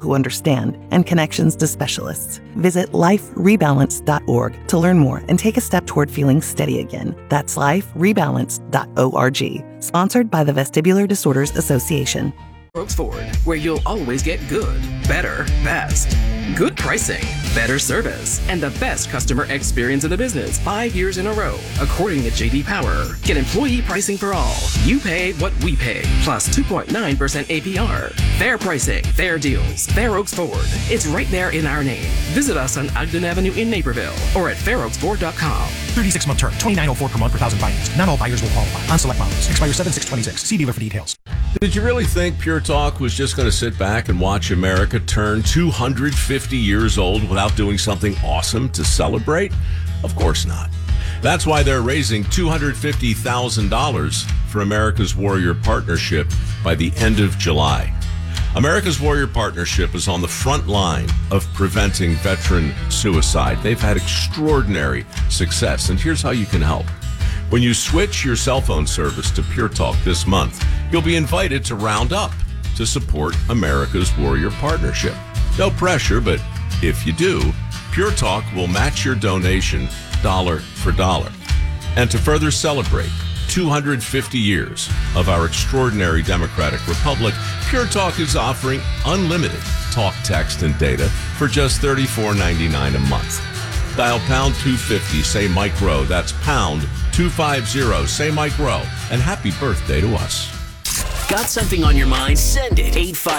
who understand and connections to specialists. Visit liferebalance.org to learn more and take a step toward feeling steady again. That's liferebalance.org. Sponsored by the Vestibular Disorders Association. Oaks Ford, where you'll always get good, better, best. Good pricing, better service, and the best customer experience in the business 5 years in a row, according to J.D. Power. Get employee pricing for all. You pay what we pay, plus 2.9% APR. Fair pricing, fair deals, Fair Oaks Ford. It's right there in our name. Visit us on Ogden Avenue in Naperville or at fairoaksford.com. 36-month term, $29.04 per month per thousand financed. Not all buyers will qualify. On select models. Expires 7/6/26. See dealer for details. Did you really think Pure Talk was just going to sit back and watch America turn 250 years old without doing something awesome to celebrate? Of course not. That's why they're raising $250,000 for America's Warrior Partnership by the end of July. America's Warrior Partnership is on the front line of preventing veteran suicide. They've had extraordinary success, and here's how you can help. When you switch your cell phone service to Pure Talk this month, you'll be invited to round up to support America's Warrior Partnership. No pressure, but if you do, Pure Talk will match your donation dollar for dollar. And to further celebrate 250 years of our extraordinary democratic republic, Pure Talk is offering unlimited talk, text, and data for just $34.99 a month. Dial pound 250, say Mike Rowe. That's pound 250, say Mike Rowe. And happy birthday to us. Got something on your mind? Send it.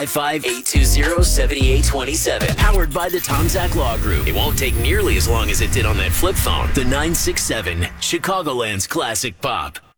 855-820-7827. Powered by the Tom Zach Law Group. It won't take nearly as long as it did on that flip phone. The 967, Chicagoland's classic pop.